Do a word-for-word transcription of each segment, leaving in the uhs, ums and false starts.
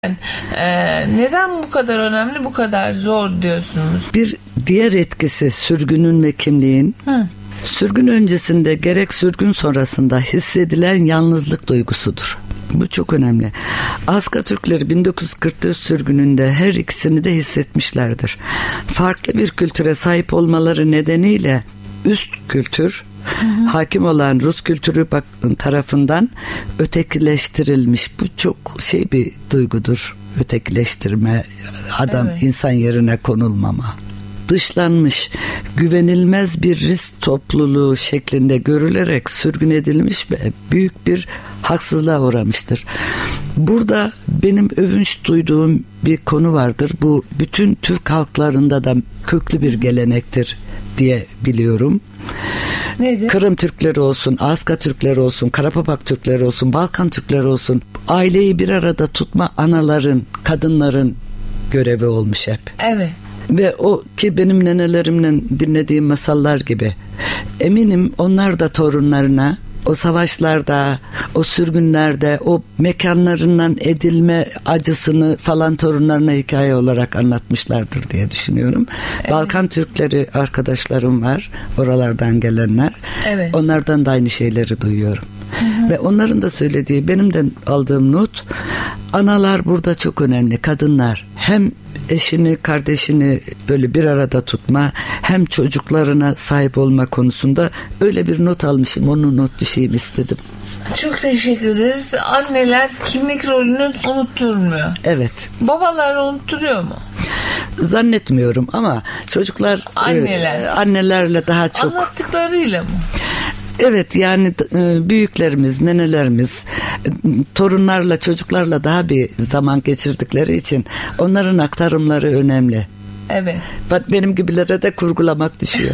Ee, neden bu kadar önemli, bu kadar zor diyorsunuz? Bir diğer etkisi sürgünün ve kimliğin. Hı. Sürgün öncesinde gerek sürgün sonrasında hissedilen yalnızlık duygusudur. Bu çok önemli. Aska Türkleri bin dokuz yüz kırk dört sürgününde her ikisini de hissetmişlerdir. Farklı bir kültüre sahip olmaları nedeniyle üst kültür, hı hı. hakim olan Rus kültürü tarafından ötekileştirilmiş. Bu çok şey bir duygudur. Ötekileştirme, adam evet. insan yerine konulmama. Dışlanmış, güvenilmez bir risk topluluğu şeklinde görülerek sürgün edilmiş ve büyük bir haksızlığa uğramıştır. Burada benim övünç duyduğum bir konu vardır. Bu bütün Türk halklarında da köklü bir gelenektir diye biliyorum. Nedir? Kırım Türkleri olsun, Aska Türkleri olsun, Karapapak Türkleri olsun, Balkan Türkleri olsun, aileyi bir arada tutma anaların, kadınların görevi olmuş hep. Evet. Ve o ki benim nenelerimle dinlediğim masallar gibi. Eminim onlar da torunlarına o savaşlarda, o sürgünlerde, o mekanlarından edilme acısını falan torunlarına hikaye olarak anlatmışlardır diye düşünüyorum. Evet. Balkan Türkleri arkadaşlarım var, oralardan gelenler. Evet. Onlardan da aynı şeyleri duyuyorum. Hı hı. Ve onların da söylediği, benim de aldığım not, analar burada çok önemli, kadınlar. Hem eşini, kardeşini böyle bir arada tutma, hem çocuklarına sahip olma konusunda öyle bir not almışım. Onu not düşeyim istedim. Çok teşekkür ederiz. Anneler kimlik rolünü unutturmuyor. Evet. Babalar unutturuyor mu? Zannetmiyorum ama çocuklar anneler. E, annelerle daha çok. Anlattıklarıyla mı? Evet, yani büyüklerimiz, nenelerimiz torunlarla, çocuklarla daha bir zaman geçirdikleri için onların aktarımları önemli. Evet. Bak, benim gibilere de kurgulamak düşüyor.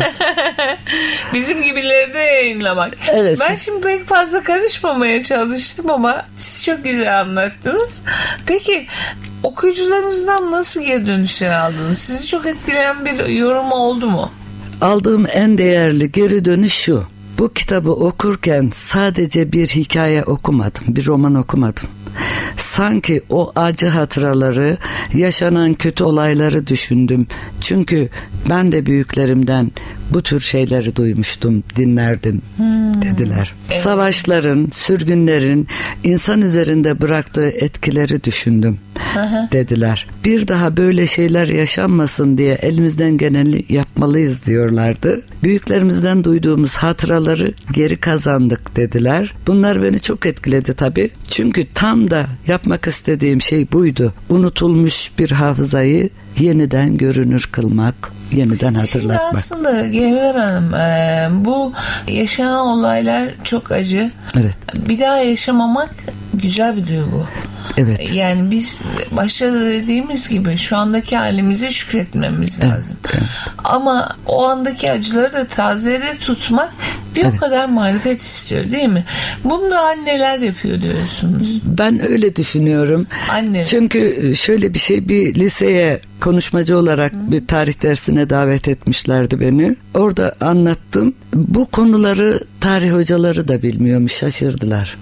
Bizim gibileri de yayınlamak. Evet. Ben şimdi pek fazla karışmamaya çalıştım ama siz çok güzel anlattınız. Peki okuyucularınızdan nasıl geri dönüşler aldınız? Sizi çok etkileyen bir yorum oldu mu? Aldığım en değerli geri dönüş şu: bu kitabı okurken sadece bir hikaye okumadım, bir roman okumadım. Sanki o acı hatıraları, yaşanan kötü olayları düşündüm. Çünkü ben de büyüklerimden bu tür şeyleri duymuştum, dinlerdim hmm. dediler. Evet. Savaşların, sürgünlerin insan üzerinde bıraktığı etkileri düşündüm dediler. Bir daha böyle şeyler yaşanmasın diye elimizden geleni yapmalıyız diyorlardı. Büyüklerimizden duyduğumuz hatıraları geri kazandık dediler. Bunlar beni çok etkiledi tabii. Çünkü tam da yapmak istediğim şey buydu. Unutulmuş bir hafızayı yeniden görünür kılmak, yeniden hatırlatmak. Şimdi aslında Gevher Hanım, e, bu yaşanan olaylar çok acı. Evet. Bir daha yaşamamak güzel bir duygu. Evet. Yani biz başta da dediğimiz gibi şu andaki halimize şükretmemiz evet, lazım. Evet. Ama o andaki acıları da tazede tutmak bir evet. o kadar marifet istiyor, değil mi? Bunu da anneler yapıyor diyorsunuz. Ben öyle düşünüyorum. Anne. Çünkü şöyle bir şey, bir liseye konuşmacı olarak Hı. bir tarih dersine davet etmişlerdi beni. Orada anlattım. Bu konuları tarih hocaları da bilmiyormuş, şaşırdılar.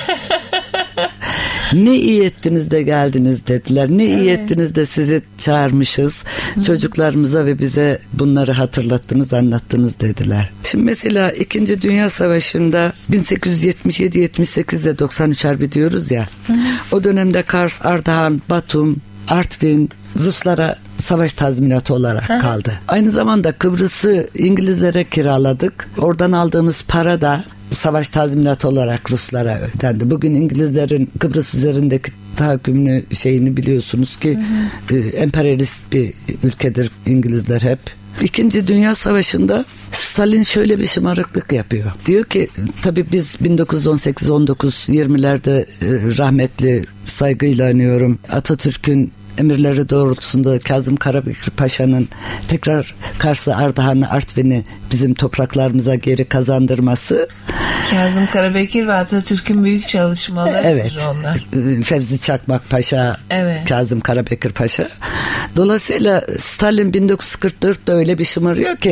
Ne iyi ettiniz de geldiniz dediler. Ne evet. iyi ettiniz de sizi çağırmışız. Hı. Çocuklarımıza ve bize bunları hatırlattınız, anlattınız dediler. Şimdi mesela İkinci Dünya Savaşı'nda bin sekiz yüz yetmiş yedi yetmiş sekiz'de doksan üç Harbi diyoruz ya. Hı. O dönemde Kars, Ardahan, Batum, Artvin Ruslara savaş tazminatı olarak Hı. kaldı. Aynı zamanda Kıbrıs'ı İngilizlere kiraladık. Oradan aldığımız para da savaş tazminatı olarak Ruslara ödendi. Bugün İngilizlerin Kıbrıs üzerindeki tahakkümünü şeyini biliyorsunuz ki hı hı. E, emperyalist bir ülkedir İngilizler hep. İkinci Dünya Savaşı'nda Stalin şöyle bir şımarıklık yapıyor. Diyor ki, tabii biz bin dokuz yüz on sekiz on dokuz yirmi'lerde e, rahmetli, saygıyla anıyorum, Atatürk'ün emirleri doğrultusunda Kazım Karabekir Paşa'nın tekrar Kars'ı, Ardahan'ı, Artvin'i bizim topraklarımıza geri kazandırması. Kazım Karabekir ve Atatürk'ün büyük çalışmaları evet. onlar. Fevzi Çakmak Paşa, evet. Kazım Karabekir Paşa. Dolayısıyla Stalin bin dokuz yüz kırk dört'te öyle bir şımarıyor ki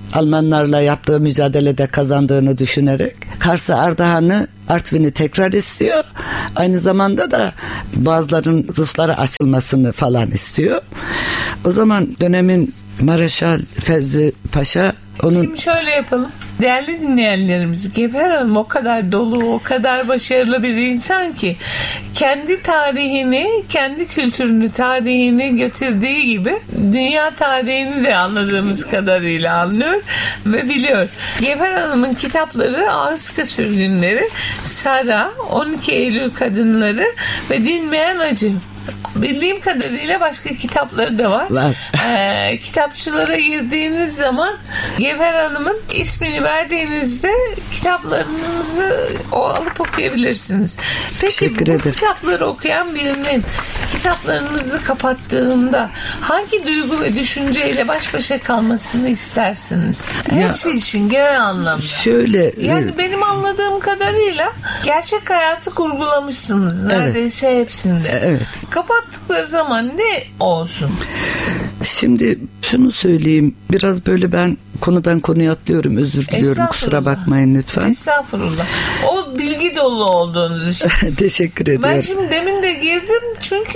Almanlarla yaptığı mücadelede kazandığını düşünerek Kars'ı, Ardahan'ı, Artvin'i tekrar istiyor. Aynı zamanda da bazıların Ruslara açılmasını falan istiyor. O zaman dönemin Mareşal Fevzi Paşa onun... Şimdi şöyle yapalım. Değerli dinleyenlerimiz, Gevher Hanım o kadar dolu, o kadar başarılı bir insan ki kendi tarihini, kendi kültürünü, tarihini götürdüğü gibi dünya tarihini de anladığımız kadarıyla anlıyor ve biliyor. Gevher Hanım'ın kitapları Anska Sürgünleri, Sara, on iki Eylül Kadınları ve Dinmeyen Acı. Bildiğim kadarıyla başka kitapları da var. Var. Ee, kitapçılara girdiğiniz zaman Gevher Hanım'ın ismini verdiğinizde kitaplarınızı o alıp okuyabilirsiniz. Peki bu ederim. Kitapları okuyan birinin kitaplarınızı kapattığında hangi duygu ve düşünceyle baş başa kalmasını istersiniz? Ya, hepsi için genel anlamda. Şöyle. Yani e... benim anladığım kadarıyla gerçek hayatı kurgulamışsınız neredeyse evet. hepsinde. Evet. Kapattıkları zaman ne olsun? Şimdi şunu söyleyeyim. Biraz böyle ben konudan konuya atlıyorum. Özür diliyorum. Kusura bakmayın lütfen. Estağfurullah. O bilgi dolu olduğunuz için. Teşekkür ederim. Ben şimdi demin de girdim. Çünkü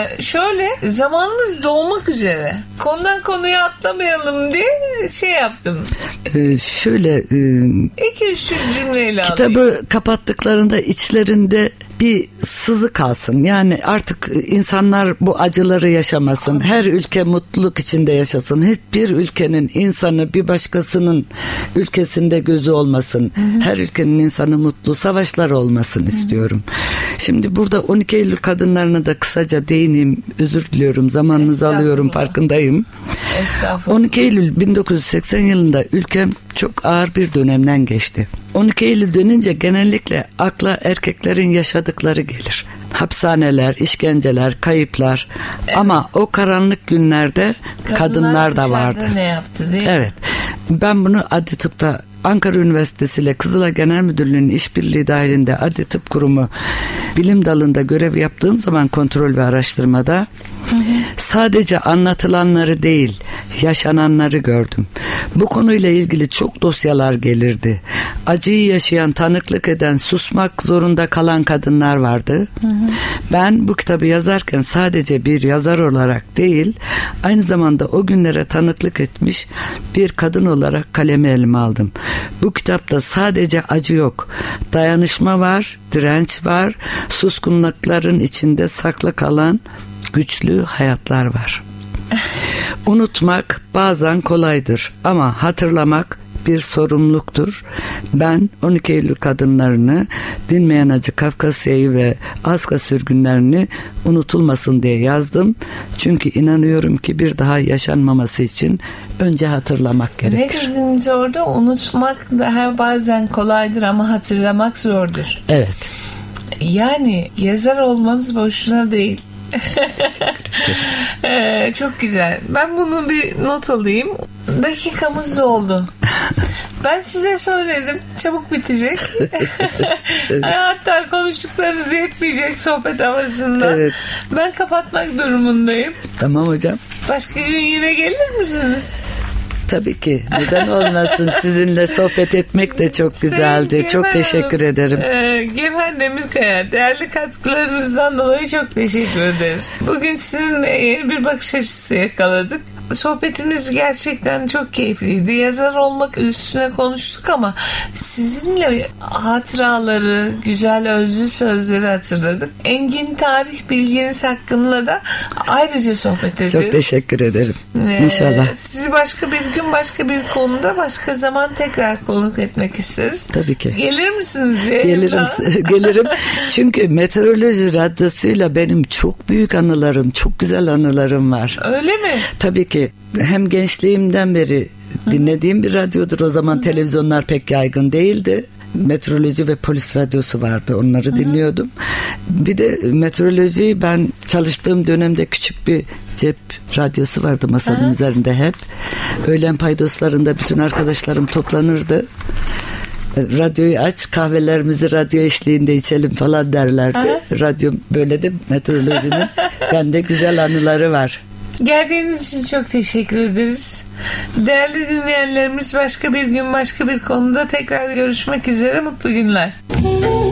şöyle zamanımız dolmak üzere. Konudan konuya atlamayalım diye şey yaptım. Ee, şöyle. E, İki üç cümleyle kitabı alayım. Kapattıklarında içlerinde bir sızı kalsın. Yani artık insanlar bu acıları yaşamasın. Her ülke mutluluk içinde yaşasın. Hiçbir ülkenin insanı bir başkasının ülkesinde gözü olmasın. Hı hı. Her ülkenin insanı mutlu, savaşlar olmasın hı hı. istiyorum. Şimdi burada on iki Eylül kadınlarına da kısaca değineyim. Özür diliyorum. Zamanınızı alıyorum. Farkındayım. on iki Eylül bin dokuz yüz seksen yılında ülkem çok ağır bir dönemden geçti. on iki Eylül dönünce genellikle akla erkeklerin yaşadıkları gelir. Hapishaneler, işkenceler, kayıplar. Evet. Ama o karanlık günlerde kadınlar, kadınlar da vardı. Ne yaptı değil mi? Evet. Ben bunu Adli Tıp'ta Ankara Üniversitesi ile Kızılay Genel Müdürlüğü'nün işbirliği dahilinde Adli Tıp Kurumu bilim dalında görev yaptığım zaman kontrol ve araştırmada hı hı. sadece anlatılanları değil, yaşananları gördüm. Bu konuyla ilgili çok dosyalar gelirdi. Acıyı yaşayan, tanıklık eden, susmak zorunda kalan kadınlar vardı. Hı hı. Ben bu kitabı yazarken sadece bir yazar olarak değil, aynı zamanda o günlere tanıklık etmiş bir kadın olarak kalemi elime aldım. Bu kitapta sadece acı yok. Dayanışma var, direnç var, suskunlukların içinde saklı kalan güçlü hayatlar var. Unutmak bazen kolaydır ama hatırlamak bir sorumluluktur. Ben on iki Eylül kadınlarını, Dinmeyen Acı, Kafkasya'yı ve Aska sürgünlerini unutulmasın diye yazdım. Çünkü inanıyorum ki bir daha yaşanmaması için önce hatırlamak gerekir. Ne dediniz orada? Unutmak daha bazen kolaydır ama hatırlamak zordur. Evet. Yani yazar olmanız boşuna değil. ee, çok güzel. Ben bunu bir not alayım. Dakikamız oldu. Ben size söyledim. Çabuk bitecek. Hatta konuştuklarınız yetmeyecek sohbet havasında. Evet. Ben kapatmak durumundayım. Tamam hocam. Başka gün yine gelir misiniz? Tabii ki. Neden olmasın? Sizinle sohbet etmek de çok güzeldi. Sayın çok Gevher teşekkür Hanım, ederim. E, Gevher Demirkaya, değerli katkılarınızdan dolayı çok teşekkür ederiz. Bugün sizinle yeni bir bakış açısı yakaladık. Sohbetimiz gerçekten çok keyifliydi. Yazar olmak üstüne konuştuk ama sizinle hatıraları, güzel özlü sözleri hatırladık. Engin tarih bilginiz hakkında da ayrıca sohbet ederiz. Çok teşekkür ederim. Ee, İnşallah. Sizi başka bir gün, başka bir konuda, başka zaman tekrar konuk etmek isteriz. Tabii ki. Gelir misiniz? Yayında? Gelirim. Gelirim. Çünkü Meteoroloji Radyosu'yla benim çok büyük anılarım, çok güzel anılarım var. Öyle mi? Tabii ki. Hem gençliğimden beri dinlediğim bir radyodur. O zaman Hı-hı. televizyonlar pek yaygın değildi. Meteoroloji ve polis radyosu vardı. Onları Hı-hı. dinliyordum. Bir de meteorolojiyi ben çalıştığım dönemde küçük bir cep radyosu vardı masanın Hı-hı. üzerinde hep. Öğlen paydoslarında bütün arkadaşlarım toplanırdı. Radyoyu aç, kahvelerimizi radyo eşliğinde içelim falan derlerdi. Aha. Radyo böyle de meteorolojinin bende güzel anıları var. Geldiğiniz için çok teşekkür ederiz. Değerli dinleyenlerimiz, başka bir gün başka bir konuda tekrar görüşmek üzere. Mutlu günler.